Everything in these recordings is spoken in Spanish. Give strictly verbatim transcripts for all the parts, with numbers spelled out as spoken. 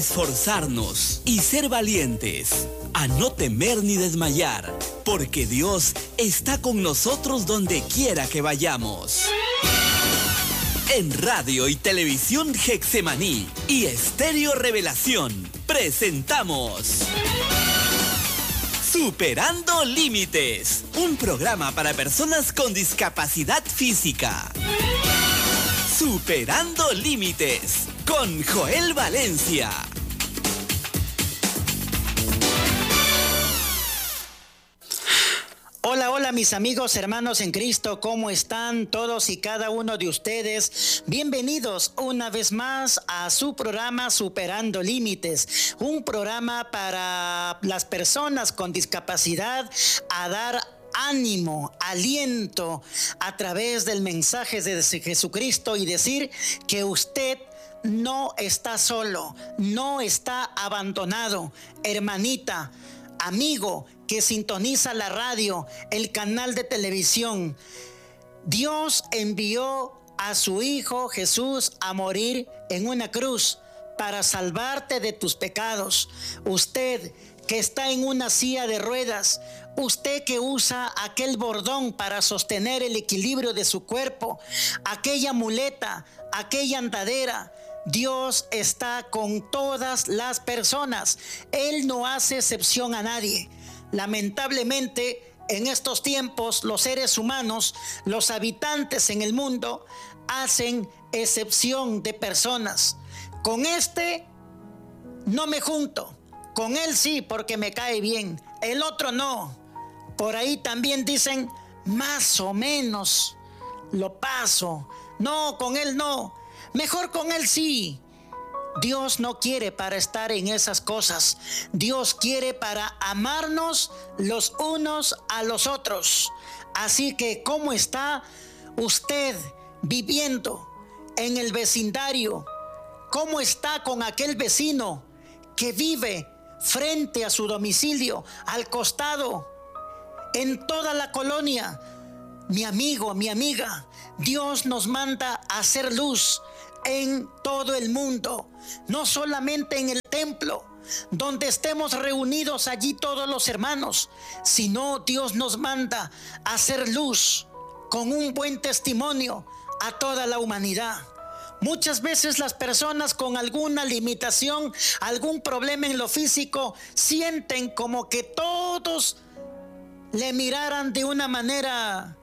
Esforzarnos y ser valientes, a no temer ni desmayar, porque Dios está con nosotros donde quiera que vayamos. En Radio y Televisión Getsemaní y Estéreo Revelación presentamos Superando Límites, un programa para personas con discapacidad física. Superando Límites con Joel Valencia. Hola, hola mis amigos, hermanos en Cristo, ¿cómo están todos y cada uno de ustedes? Bienvenidos una vez más a su programa Superando Límites, un programa para las personas con discapacidad a dar ánimo, aliento a través del mensaje de Jesucristo y decir que usted no está solo, no está abandonado, hermanita, amigo que sintoniza la radio, el canal de televisión. Dios envió a su Hijo Jesús a morir en una cruz para salvarte de tus pecados. Usted que está en una silla de ruedas, usted que usa aquel bordón para sostener el equilibrio de su cuerpo, aquella muleta, aquella andadera, Dios está con todas las personas. Él no hace excepción a nadie. Lamentablemente, en estos tiempos, los seres humanos, los habitantes en el mundo, hacen excepción de personas. Con este no me junto. Con él sí, porque me cae bien. El otro no. Por ahí también dicen, más o menos lo paso. No, con él no. Mejor con él sí. Dios no quiere para estar en esas cosas. Dios quiere para amarnos los unos a los otros. Así que, ¿cómo está usted viviendo en el vecindario? ¿Cómo está con aquel vecino que vive frente a su domicilio, al costado, en toda la colonia? Mi amigo, mi amiga, Dios nos manda a hacer luz en todo el mundo, no solamente en el templo, donde estemos reunidos allí todos los hermanos, sino Dios nos manda a hacer luz con un buen testimonio a toda la humanidad. Muchas veces las personas con alguna limitación, algún problema en lo físico, sienten como que todos le miraran de una manera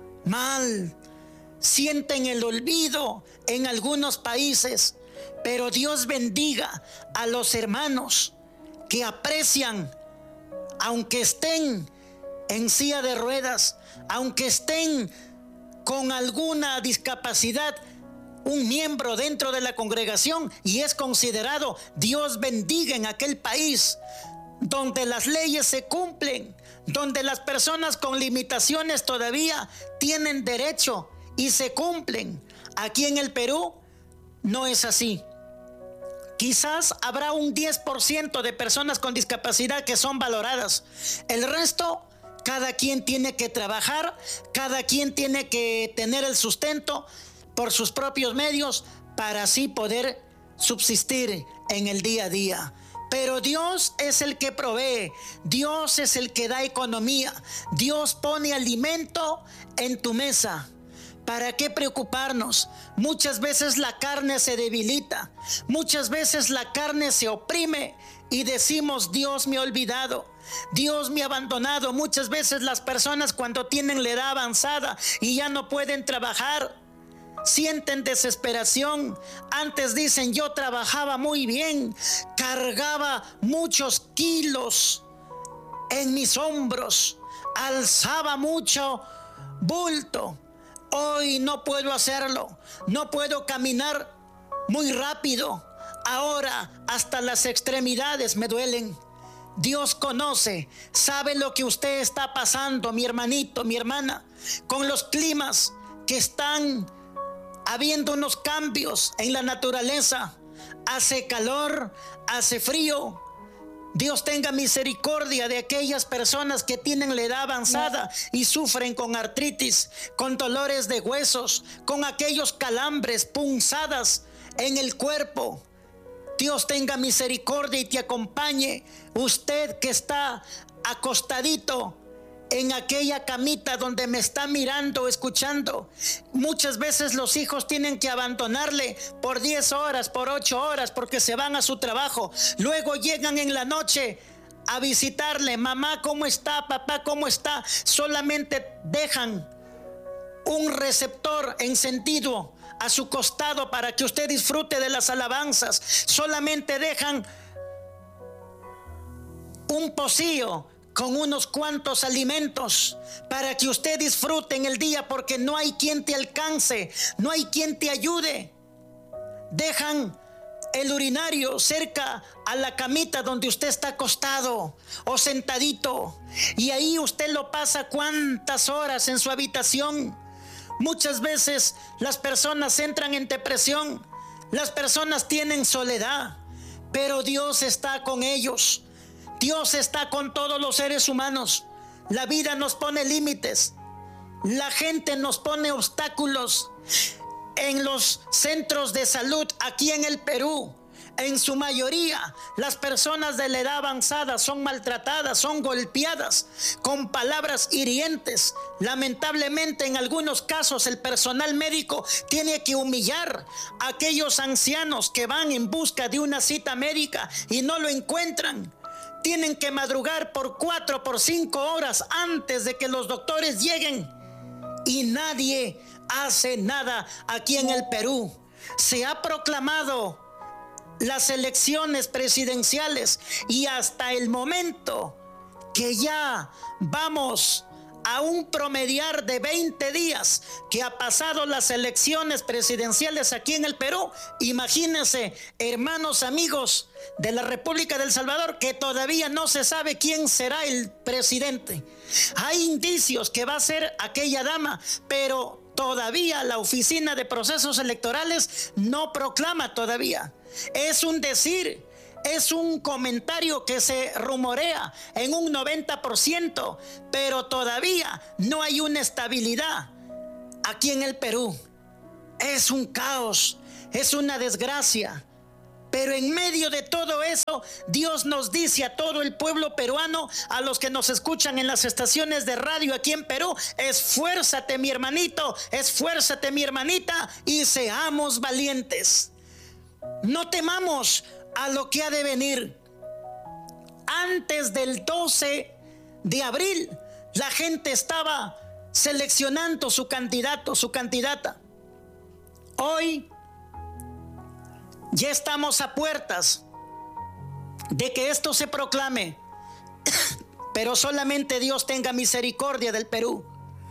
mal. Sienten el olvido en algunos países, pero Dios bendiga a los hermanos que aprecian, aunque estén en silla de ruedas, aunque estén con alguna discapacidad, un miembro dentro de la congregación y es considerado. Dios bendiga en aquel país donde las leyes se cumplen, donde las personas con limitaciones todavía tienen derecho y se cumplen. Aquí en el Perú no es así. Quizás habrá un diez por ciento de personas con discapacidad que son valoradas. El resto, cada quien tiene que trabajar, cada quien tiene que tener el sustento por sus propios medios para así poder subsistir en el día a día. Pero Dios es el que provee, Dios es el que da economía, Dios pone alimento en tu mesa. ¿Para qué preocuparnos? Muchas veces la carne se debilita, muchas veces la carne se oprime y decimos, Dios me ha olvidado, Dios me ha abandonado. Muchas veces las personas cuando tienen la edad avanzada y ya no pueden trabajar, sienten desesperación. Antes dicen, yo trabajaba muy bien, cargaba muchos kilos en mis hombros, alzaba mucho bulto. Hoy no puedo hacerlo, no puedo caminar muy rápido. Ahora hasta las extremidades me duelen. Dios conoce, sabe lo que usted está pasando, mi hermanito, mi hermana, con los climas que están habiendo unos cambios en la naturaleza. Hace calor, hace frío. Dios tenga misericordia de aquellas personas que tienen la edad avanzada y sufren con artritis, con dolores de huesos, con aquellos calambres, punzadas en el cuerpo. Dios tenga misericordia y te acompañe. Usted que está acostadito en aquella camita donde me está mirando, escuchando. Muchas veces los hijos tienen que abandonarle por diez horas, por ocho horas, porque se van a su trabajo. Luego llegan en la noche a visitarle. Mamá, ¿cómo está? Papá, ¿cómo está? Solamente dejan un receptor encendido a su costado para que usted disfrute de las alabanzas. Solamente dejan un pocillo con unos cuantos alimentos para que usted disfrute en el día, porque no hay quien te alcance, no hay quien te ayude. Dejan el urinario cerca a la camita donde usted está acostado o sentadito, y ahí usted lo pasa cuántas horas en su habitación. Muchas veces las personas entran en depresión, las personas tienen soledad, pero Dios está con ellos. Dios está con todos los seres humanos. La vida nos pone límites, la gente nos pone obstáculos. En los centros de salud aquí en el Perú, en su mayoría, las personas de la edad avanzada son maltratadas, son golpeadas con palabras hirientes. Lamentablemente, en algunos casos, el personal médico tiene que humillar a aquellos ancianos que van en busca de una cita médica y no lo encuentran. Tienen que madrugar por cuatro, por cinco horas antes de que los doctores lleguen, y nadie hace nada aquí en el Perú. Se ha proclamado las elecciones presidenciales y hasta el momento que ya vamos a un promediar de veinte días que ha pasado las elecciones presidenciales aquí en el Perú. Imagínense, hermanos, amigos de la República del Salvador, que todavía no se sabe quién será el presidente. Hay indicios que va a ser aquella dama, pero todavía la Oficina de Procesos Electorales no proclama todavía. Es un decir, es un comentario que se rumorea en un noventa por ciento, pero todavía no hay una estabilidad aquí en el Perú. Es un caos, es una desgracia. Pero en medio de todo eso, Dios nos dice a todo el pueblo peruano, a los que nos escuchan en las estaciones de radio aquí en Perú: esfuérzate, mi hermanito, esfuérzate, mi hermanita, y seamos valientes. No temamos a lo que ha de venir. Antes del doce de abril, la gente estaba seleccionando su candidato, su candidata. Hoy ya estamos a puertas de que esto se proclame, pero solamente Dios tenga misericordia del Perú.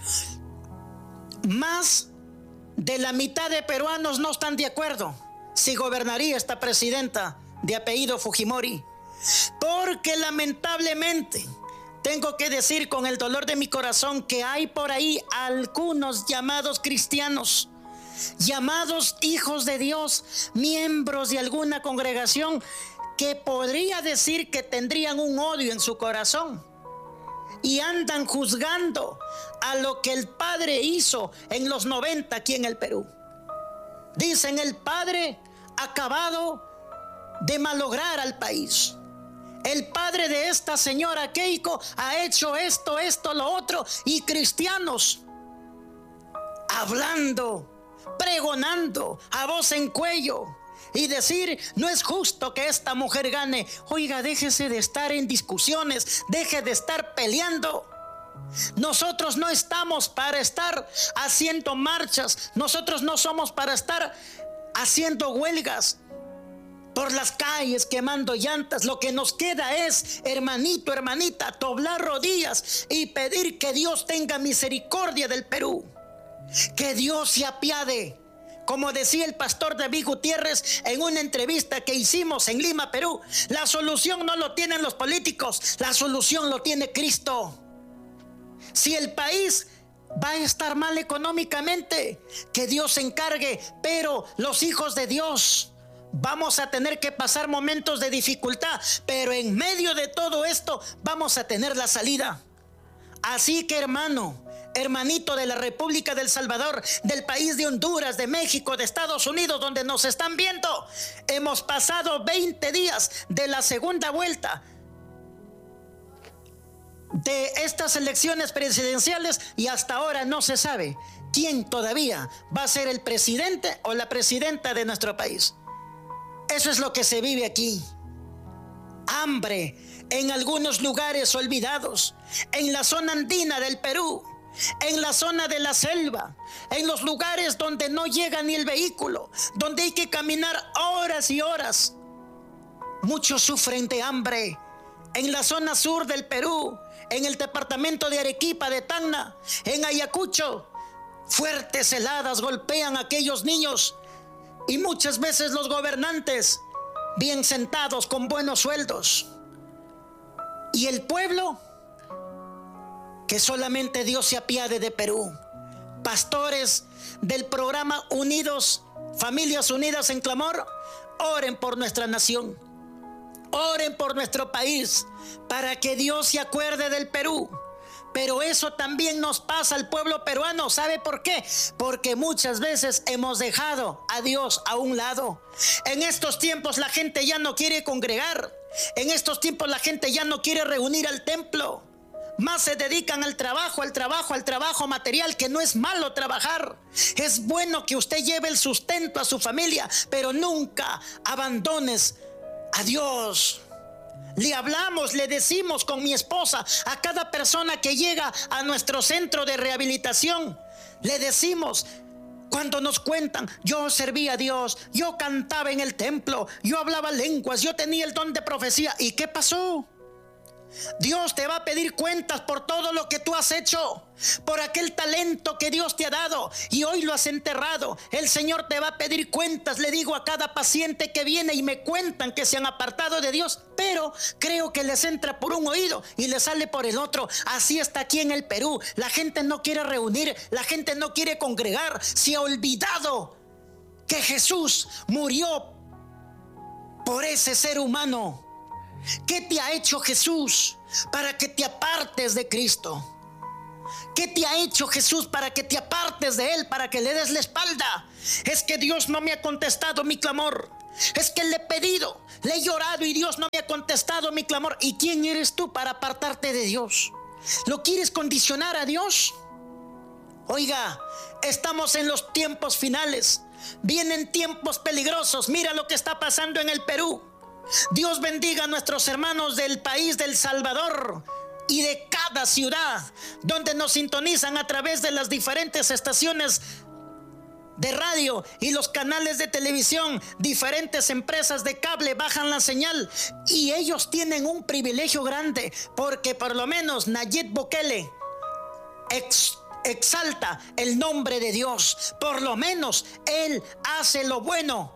Más de la mitad de peruanos no están de acuerdo si gobernaría esta presidenta de apellido Fujimori, porque lamentablemente tengo que decir con el dolor de mi corazón que hay por ahí algunos llamados cristianos, llamados hijos de Dios, miembros de alguna congregación, que podría decir que tendrían un odio en su corazón y andan juzgando a lo que el padre hizo en los noventa aquí en el Perú. Dicen: el padre ha acabado de malograr al país. El padre de esta señora Keiko ha hecho esto, esto, lo otro, y cristianos hablando, pregonando a voz en cuello y decir: no es justo que esta mujer gane. Oiga, déjese de estar en discusiones, deje de estar peleando. Nosotros no estamos para estar haciendo marchas, nosotros no somos para estar haciendo huelgas por las calles, quemando llantas. Lo que nos queda es, hermanito, hermanita, doblar rodillas y pedir que Dios tenga misericordia del Perú, que Dios se apiade. Como decía el pastor David Gutiérrez en una entrevista que hicimos en Lima, Perú: la solución no lo tienen los políticos, la solución lo tiene Cristo. Si el país va a estar mal económicamente, que Dios se encargue, pero los hijos de Dios vamos a tener que pasar momentos de dificultad, pero en medio de todo esto vamos a tener la salida. Así que, hermano, hermanito de la República del Salvador, del país de Honduras, de México, de Estados Unidos, donde nos están viendo. Hemos pasado veinte días de la segunda vuelta de estas elecciones presidenciales y hasta ahora no se sabe quién todavía va a ser el presidente o la presidenta de nuestro país. Eso es lo que se vive aquí. Hambre en algunos lugares olvidados, en la zona andina del Perú, en la zona de la selva, en los lugares donde no llega ni el vehículo, donde hay que caminar horas y horas. Muchos sufren de hambre. En la zona sur del Perú, en el departamento de Arequipa, de Tacna, en Ayacucho, fuertes heladas golpean a aquellos niños y muchas veces los gobernantes, bien sentados con buenos sueldos. Y el pueblo, que solamente Dios se apiade de Perú. Pastores del programa Unidos, Familias Unidas en Clamor, oren por nuestra nación. Oren por nuestro país para que Dios se acuerde del Perú. Pero eso también nos pasa al pueblo peruano. ¿Sabe por qué? Porque muchas veces hemos dejado a Dios a un lado. En estos tiempos la gente ya no quiere congregar. En estos tiempos la gente ya no quiere reunir al templo. Más se dedican al trabajo, al trabajo, al trabajo material, que no es malo trabajar. Es bueno que usted lleve el sustento a su familia, pero nunca abandones a Dios. Le hablamos, le decimos con mi esposa a cada persona que llega a nuestro centro de rehabilitación. Le decimos, cuando nos cuentan, yo servía a Dios, yo cantaba en el templo, yo hablaba lenguas, yo tenía el don de profecía. ¿Y qué pasó? Dios te va a pedir cuentas por todo lo que tú has hecho, por aquel talento que Dios te ha dado y hoy lo has enterrado. El Señor te va a pedir cuentas. Le digo a cada paciente que viene y me cuentan que se han apartado de Dios, pero creo que les entra por un oído y les sale por el otro. Así está aquí en el Perú. La gente no quiere reunir, la gente no quiere congregar. Se ha olvidado que Jesús murió por ese ser humano. ¿Qué te ha hecho Jesús para que te apartes de Cristo? ¿Qué te ha hecho Jesús para que te apartes de Él, para que le des la espalda? Es que Dios no me ha contestado mi clamor. Es que le he pedido, le he llorado y Dios no me ha contestado mi clamor. ¿Y quién eres tú para apartarte de Dios? ¿Lo quieres condicionar a Dios? Oiga, estamos en los tiempos finales. Vienen tiempos peligrosos. Mira lo que está pasando en el Perú. Dios bendiga a nuestros hermanos del país del Salvador y de cada ciudad donde nos sintonizan a través de las diferentes estaciones de radio y los canales de televisión. Diferentes empresas de cable bajan la señal y ellos tienen un privilegio grande, porque por lo menos Nayib Bukele ex exalta el nombre de Dios. Por lo menos él hace lo bueno.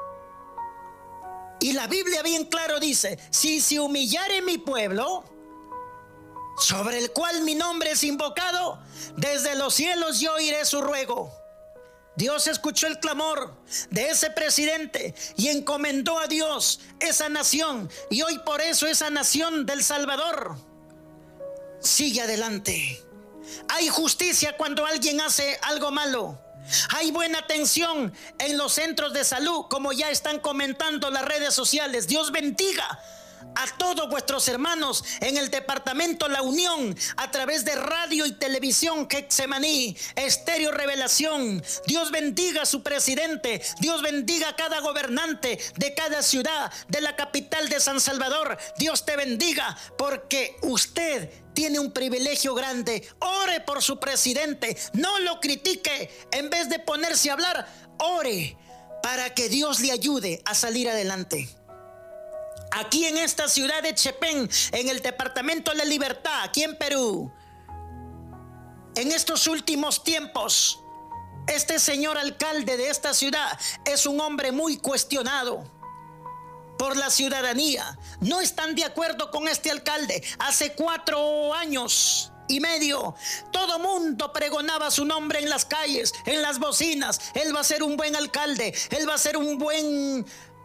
Y la Biblia bien claro dice, si se humillare mi pueblo, sobre el cual mi nombre es invocado, desde los cielos yo oiré su ruego. Dios escuchó el clamor de ese presidente y encomendó a Dios esa nación. Y hoy por eso esa nación del Salvador sigue adelante. Hay justicia cuando alguien hace algo malo. Hay buena atención en los centros de salud, como ya están comentando las redes sociales. Dios bendiga a todos vuestros hermanos en el departamento La Unión, a través de radio y televisión Getsemaní, Estéreo Revelación. Dios bendiga a su presidente. Dios bendiga a cada gobernante de cada ciudad, de la capital de San Salvador. Dios te bendiga, porque usted tiene un privilegio grande. Ore por su presidente, no lo critique. En vez de ponerse a hablar, ore para que Dios le ayude a salir adelante. Aquí en esta ciudad de Chepén, en el departamento de La Libertad, aquí en Perú, en estos últimos tiempos, este señor alcalde de esta ciudad es un hombre muy cuestionado por la ciudadanía. No están de acuerdo con este alcalde. Hace cuatro años y medio, todo mundo pregonaba su nombre en las calles, en las bocinas. Él va a ser un buen alcalde, él va a ser un buen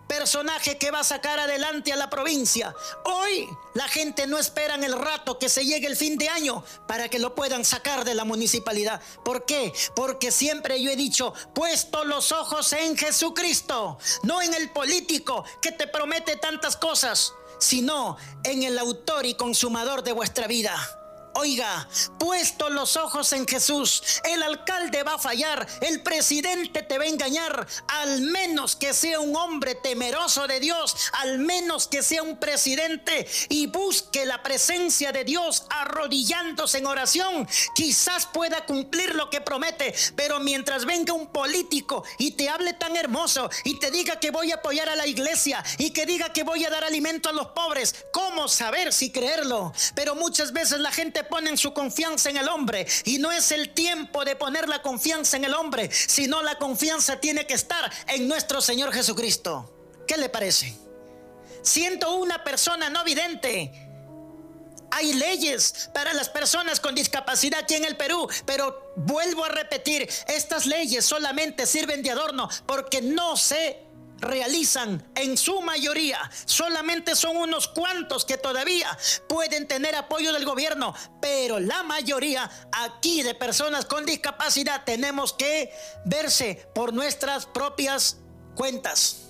personaje que va a sacar adelante a la provincia. Hoy la gente no espera en el rato que se llegue el fin de año para que lo puedan sacar de la municipalidad. ¿Por qué? Porque siempre yo he dicho, puesto los ojos en Jesucristo, no en el político que te promete tantas cosas, sino en el autor y consumador de vuestra vida. Oiga, puesto los ojos en Jesús, el alcalde va a fallar, el presidente te va a engañar, al menos que sea un hombre temeroso de Dios, al menos que sea un presidente y busque la presencia de Dios arrodillándose en oración, quizás pueda cumplir lo que promete. Pero mientras venga un político y te hable tan hermoso y te diga que voy a apoyar a la iglesia y que diga que voy a dar alimento a los pobres, ¿cómo saber si creerlo? Pero muchas veces la gente ponen su confianza en el hombre y no es el tiempo de poner la confianza en el hombre, sino la confianza tiene que estar en nuestro Señor Jesucristo. ¿Qué le parece? Siendo una persona no vidente, hay leyes para las personas con discapacidad aquí en el Perú, pero vuelvo a repetir, estas leyes solamente sirven de adorno porque no se realizan en su mayoría. Solamente son unos cuantos que todavía pueden tener apoyo del gobierno, pero la mayoría aquí de personas con discapacidad tenemos que verse por nuestras propias cuentas.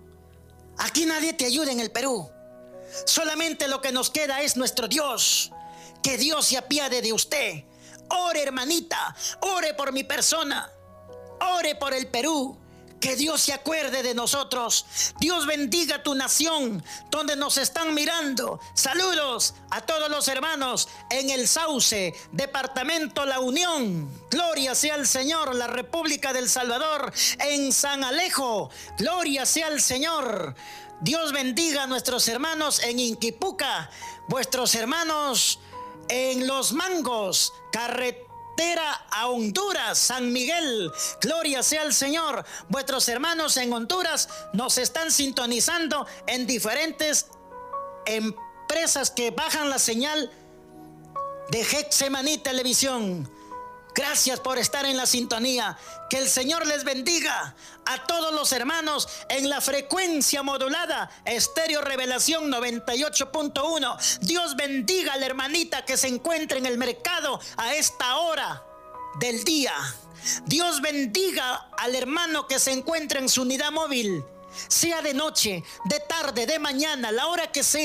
Aquí nadie te ayuda en el Perú. Solamente lo que nos queda es nuestro Dios. Que Dios se apiade de usted. Ore, hermanita, ore por mi persona, ore por el Perú. Que Dios se acuerde de nosotros. Dios bendiga tu nación donde nos están mirando. Saludos a todos los hermanos en el Sauce, departamento La Unión. Gloria sea al Señor. La República del Salvador, en San Alejo. Gloria sea al Señor. Dios bendiga a nuestros hermanos en Inquipuca, vuestros hermanos en Los Mangos, carretera a Honduras, San Miguel. Gloria sea al Señor. Vuestros hermanos en Honduras nos están sintonizando en diferentes empresas que bajan la señal de Getsemaní Televisión. Gracias por estar en la sintonía. Que el Señor les bendiga a todos los hermanos en la frecuencia modulada Estéreo Revelación noventa y ocho punto uno. Dios bendiga a la hermanita que se encuentra en el mercado a esta hora del día. Dios bendiga al hermano que se encuentra en su unidad móvil, sea de noche, de tarde, de mañana, la hora que sea.